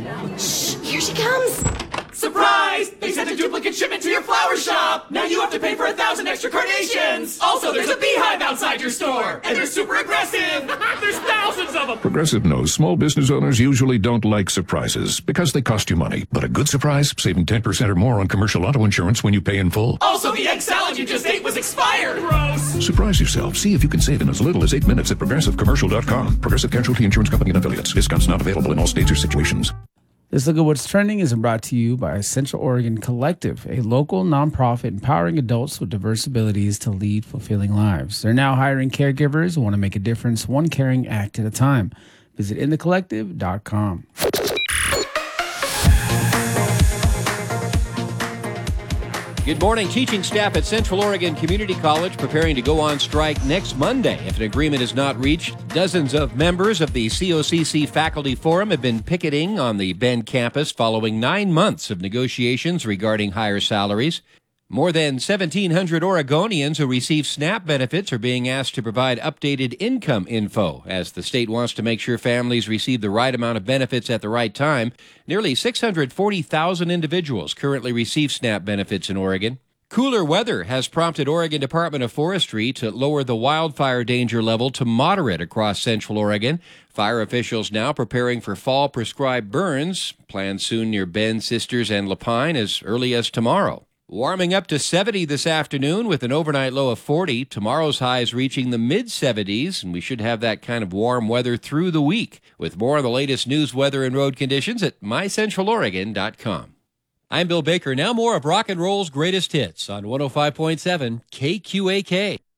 Shh, here she comes. Surprise! They sent a duplicate shipment to your flower shop! Now you have to pay for 1,000 extra carnations! Also, there's a beehive outside your store! And they're super aggressive! There's thousands of them! Progressive knows small business owners usually don't like surprises because they cost you money. But a good surprise, saving 10% or more on commercial auto insurance when you pay in full. Also, the egg salad you just ate was expired! Gross! Surprise yourself. See if you can save in as little as 8 minutes at progressivecommercial.com. Progressive Casualty Insurance Company and affiliates. Discounts not available in all states or situations. This Look at What's Trending is brought to you by Central Oregon Collective, a local nonprofit empowering adults with diverse abilities to lead fulfilling lives. They're now hiring caregivers who want to make a difference, one caring act at a time. Visit inthecollective.com. Good morning. Teaching staff at Central Oregon Community College preparing to go on strike next Monday if an agreement is not reached. Dozens of members of the COCC Faculty Forum have been picketing on the Bend campus following 9 months of negotiations regarding higher salaries. More than 1,700 Oregonians who receive SNAP benefits are being asked to provide updated income info as the state wants to make sure families receive the right amount of benefits at the right time. Nearly 640,000 individuals currently receive SNAP benefits in Oregon. Cooler weather has prompted Oregon Department of Forestry to lower the wildfire danger level to moderate across Central Oregon. Fire officials now preparing for fall prescribed burns, planned soon near Bend, Sisters, and Lapine as early as tomorrow. Warming up to 70 this afternoon with an overnight low of 40. Tomorrow's highs reaching the mid-70s, and we should have that kind of warm weather through the week. With more on the latest news, weather, and road conditions at mycentraloregon.com. I'm Bill Baker. Now more of Rock and Roll's greatest hits on 105.7 KQAK.